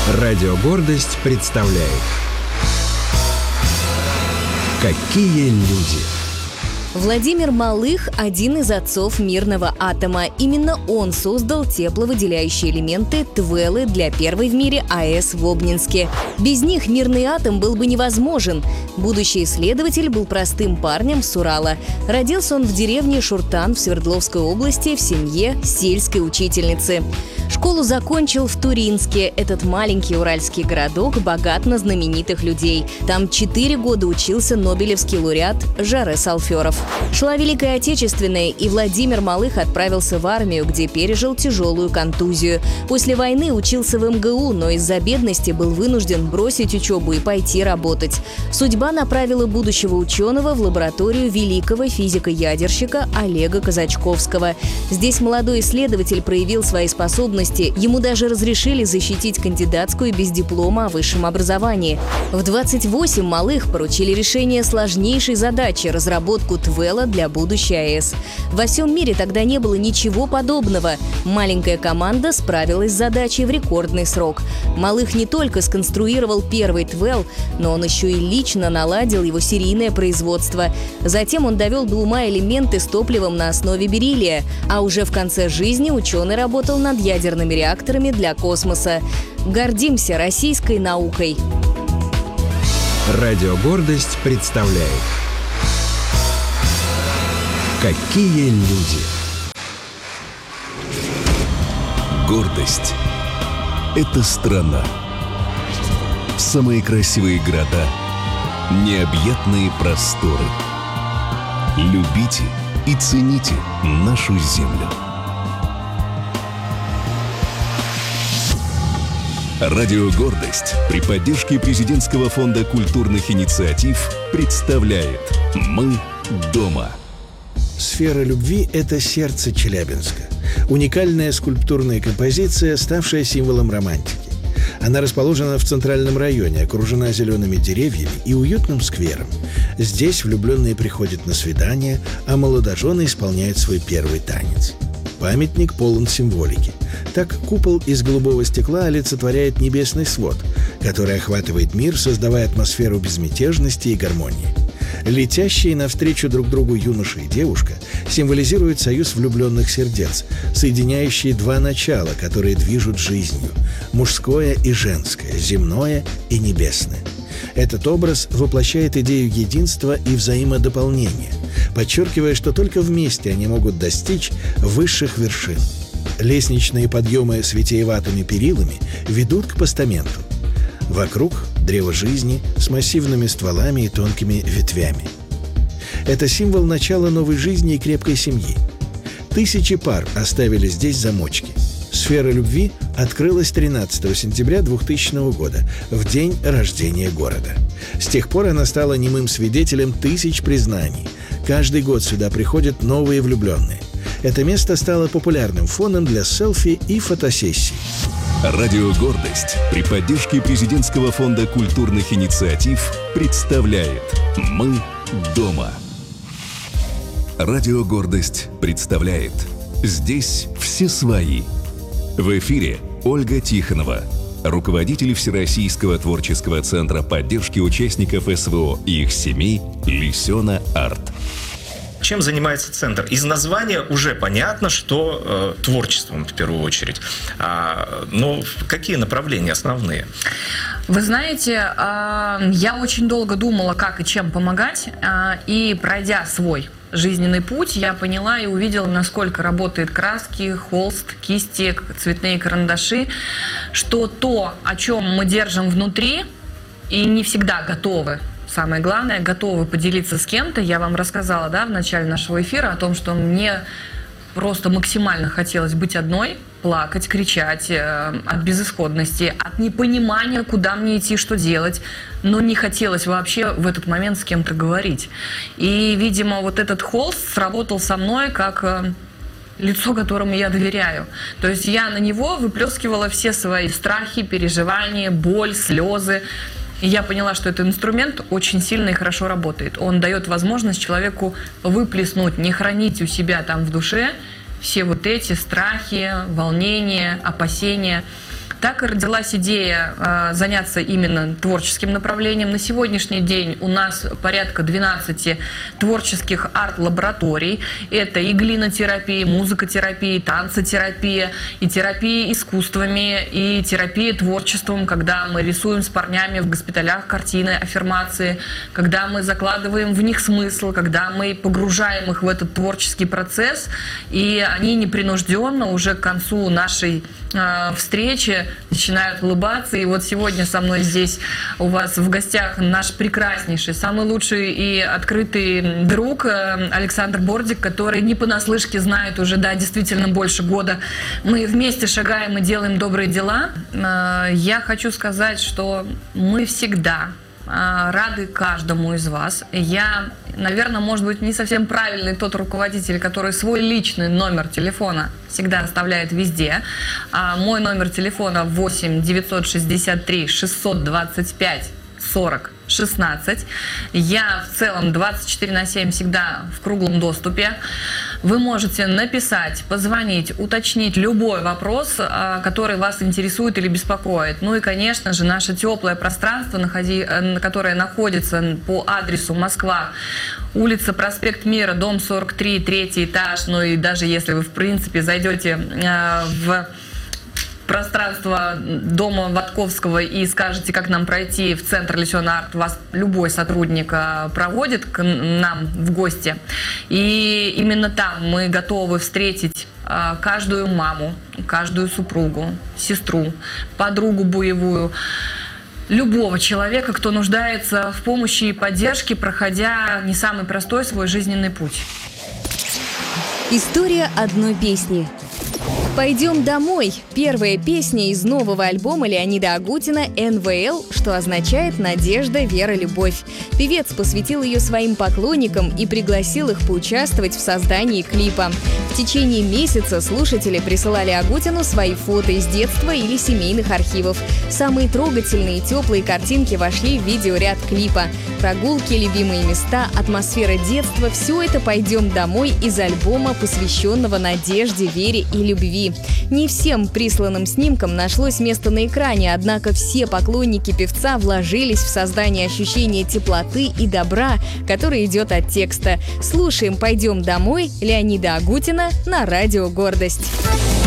Радио «Гордость» представляет «Какие люди». Владимир Малых – один из отцов мирного атома. Именно он создал тепловыделяющие элементы ТВЭЛы для первой в мире АЭС в Обнинске. Без них мирный атом был бы невозможен. Будущий исследователь был простым парнем с Урала. Родился он в деревне Шуртан в Свердловской области в семье сельской учительницы. Школу закончил в Туринске. Этот маленький уральский городок богат на знаменитых людей. Там 4 года учился нобелевский лауреат Жарес Алферов. Шла Великая Отечественная, и Владимир Малых отправился в армию, где пережил тяжелую контузию. После войны учился в МГУ, но из-за бедности был вынужден бросить учебу и пойти работать. Судьба направила будущего ученого в лабораторию великого физика-ядерщика Олега Казачковского. Здесь молодой исследователь проявил свои способности. Ему даже разрешили защитить кандидатскую без диплома о высшем образовании. В 28 Малых поручили решение сложнейшей задачи – разработку ТВЭЛа для будущей АЭС. Во всем мире тогда не было ничего подобного. Маленькая команда справилась с задачей в рекордный срок. Малых не только сконструировал первый ТВЭЛ, но он еще и лично наладил его серийное производство. Затем он довел до ума элементы с топливом на основе бериллия. А уже в конце жизни ученый работал над ядерными реакторами для космоса. Гордимся российской наукой. Радио «Гордость» представляет «Какие люди». Гордость – это страна. Самые красивые города, необъятные просторы. Любите и цените нашу землю. Радио «Гордость» при поддержке Президентского фонда культурных инициатив представляет «Мы дома». «Сфера любви» — это сердце Челябинска. Уникальная скульптурная композиция, ставшая символом романтики. Она расположена в центральном районе, окружена зелеными деревьями и уютным сквером. Здесь влюбленные приходят на свидание, а молодожены исполняют свой первый танец. Памятник полон символики. Так купол из голубого стекла олицетворяет небесный свод, который охватывает мир, создавая атмосферу безмятежности и гармонии. Летящие навстречу друг другу юноша и девушка символизируют союз влюбленных сердец, соединяющие два начала, которые движут жизнью – мужское и женское, земное и небесное. Этот образ воплощает идею единства и взаимодополнения, подчеркивая, что только вместе они могут достичь высших вершин. Лестничные подъемы с витиеватыми перилами ведут к постаменту. Вокруг древо жизни с массивными стволами и тонкими ветвями. Это символ начала новой жизни и крепкой семьи. Тысячи пар оставили здесь замочки. «Сфера любви» открылась 13 сентября 2000 года, в день рождения города. С тех пор она стала немым свидетелем тысяч признаний. Каждый год сюда приходят новые влюбленные. Это место стало популярным фоном для селфи и фотосессий. Радио «Гордость» при поддержке Президентского фонда культурных инициатив представляет «Мы дома». Радио «Гордость» представляет «Здесь все свои». В эфире Ольга Тихонова, руководитель Всероссийского творческого центра поддержки участников СВО и их семей «Лисёна Арт». Чем занимается центр? Из названия уже понятно, что творчеством в первую очередь. Но какие направления основные? Вы знаете, я очень долго думала, как и чем помогать, и пройдя свой жизненный путь, я поняла и увидела, насколько работают краски, холст, кисти, цветные карандаши, что то, о чем мы держим внутри и не всегда готовы, самое главное, готовы поделиться с кем-то. Я вам рассказала, да, в начале нашего эфира о том, что мне просто максимально хотелось быть одной, плакать, кричать от безысходности, от непонимания, куда мне идти, что делать. Но не хотелось вообще в этот момент с кем-то говорить. И, видимо, вот этот холст сработал со мной как лицо, которому я доверяю. То есть я на него выплескивала все свои страхи, переживания, боль, слезы. И я поняла, что этот инструмент очень сильно и хорошо работает. Он дает возможность человеку выплеснуть, не хранить у себя там в душе все вот эти страхи, волнения, опасения. Так и родилась идея заняться именно творческим направлением. На сегодняшний день у нас порядка 12 творческих арт-лабораторий. Это и глинотерапия, и музыкотерапия, и танцотерапия, и терапия искусствами, и терапия творчеством, когда мы рисуем с парнями в госпиталях картины, аффирмации, когда мы закладываем в них смысл, когда мы погружаем их в этот творческий процесс, и они непринужденно уже к концу нашей встречи начинают улыбаться. И вот сегодня со мной здесь у вас в гостях наш прекраснейший, самый лучший и открытый друг Александр Бордик, который не понаслышке знает уже, да, действительно больше года. Мы вместе шагаем и делаем добрые дела. Я хочу сказать, что мы всегда рады каждому из вас. Я, наверное, может быть, не совсем правильный тот руководитель, который свой личный номер телефона всегда оставляет везде. Мой номер телефона 8 963 625 40 16. Я в целом 24/7 всегда в круглом доступе. Вы можете написать, позвонить, уточнить любой вопрос, который вас интересует или беспокоит. Ну и, конечно же, наше теплое пространство, которое находится по адресу Москва, улица Проспект Мира, дом 43, 3 этаж. Ну и даже если вы, в принципе, зайдете в пространство дома Ватковского и скажете, как нам пройти в центр Лисён Арт, вас любой сотрудник проводит к нам в гости. И именно там мы готовы встретить каждую маму, каждую супругу, сестру, подругу боевую, любого человека, кто нуждается в помощи и поддержке, проходя не самый простой свой жизненный путь. История одной песни. «Пойдем домой» – первая песня из нового альбома Леонида Агутина «НВЛ», что означает «Надежда, вера, любовь». Певец посвятил ее своим поклонникам и пригласил их поучаствовать в создании клипа. В течение месяца слушатели присылали Агутину свои фото из детства или семейных архивов. Самые трогательные и теплые картинки вошли в видеоряд клипа. Прогулки, любимые места, атмосфера детства – все это «Пойдем домой» из альбома, посвященного надежде, вере и любви. Не всем присланным снимкам нашлось место на экране, однако все поклонники певца вложились в создание ощущения теплоты и добра, которое идет от текста. Слушаем «Пойдем домой» Леонида Агутина на радио «Гордость».